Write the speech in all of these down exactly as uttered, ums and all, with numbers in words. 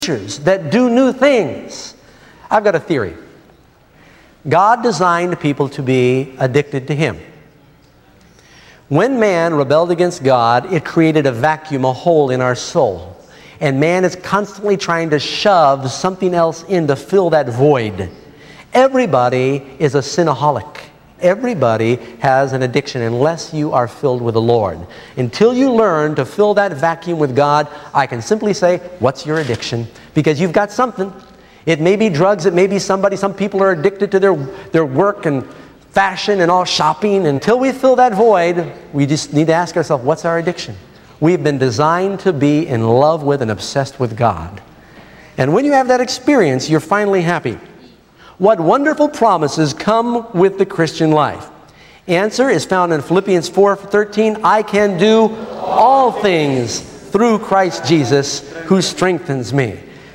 creatures that do new things. I've got a theory. God designed people to be addicted to Him. When man rebelled against God, it created a vacuum, a hole in our soul. And man is constantly trying to shove something else in to fill that void. Everybody is a sinaholic. Everybody has an addiction unless you are filled with the Lord. Until you learn to fill that vacuum with God, I can simply say, what's your addiction? Because you've got something. It may be drugs, it may be somebody. Some people are addicted to their, their work and fashion and all shopping. Until we fill that void, we just need to ask ourselves, what's our addiction? We've been designed to be in love with and obsessed with God. And when you have that experience, you're finally happy. What wonderful promises come with the Christian life? Answer is found in Philippians four thirteen. I can do all things through Christ Jesus who strengthens me.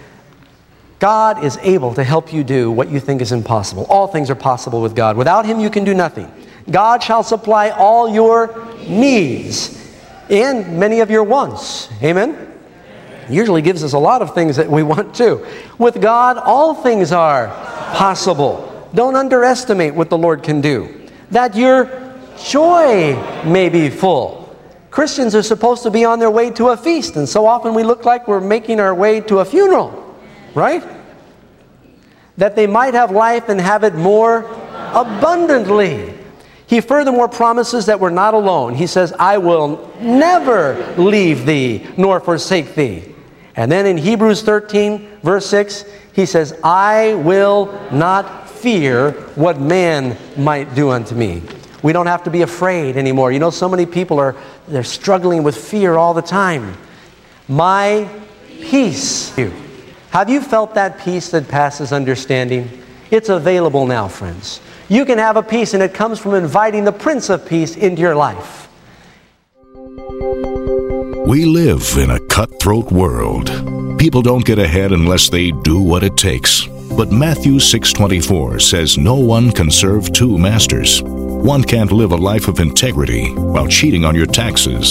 God is able to help you do what you think is impossible. All things are possible with God. Without Him, you can do nothing. God shall supply all your needs and many of your wants. Amen? He usually gives us a lot of things that we want too. With God, all things are possible. Don't underestimate what the Lord can do. That your joy may be full. Christians are supposed to be on their way to a feast, and so often we look like we're making our way to a funeral, right? That they might have life and have it more abundantly. He furthermore promises that we're not alone. He says, I will never leave thee nor forsake thee. And then in Hebrews thirteen, verse six, he says, I will not fear what man might do unto me. We don't have to be afraid anymore. You know, so many people are they're struggling with fear all the time. My peace. Have you felt that peace that passes understanding? It's available now, friends. You can have a peace, and it comes from inviting the Prince of Peace into your life. We live in a cutthroat world. People don't get ahead unless they do what it takes. But Matthew six twenty-four says no one can serve two masters. One can't live a life of integrity while cheating on your taxes.